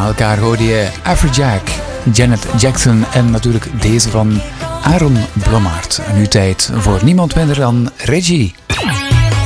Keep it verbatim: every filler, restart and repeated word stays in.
elkaar hoorde je Afrojack, Janet Jackson en natuurlijk deze van Aaron Blommaert. En nu tijd voor niemand minder dan Reggie.